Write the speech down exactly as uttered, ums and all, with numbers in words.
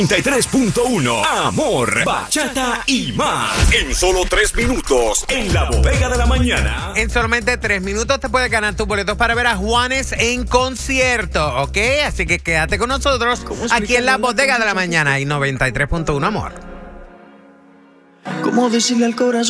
noventa y tres punto uno. Amor, bachata y más. En solo tres minutos. En la bodega de la mañana. En solamente tres minutos te puedes ganar tus boletos para ver a Juanes en concierto, ¿ok? Así que quédate con nosotros aquí en la bodega de la mañana y noventa y tres punto uno, amor. ¿Cómo decirle al corazón?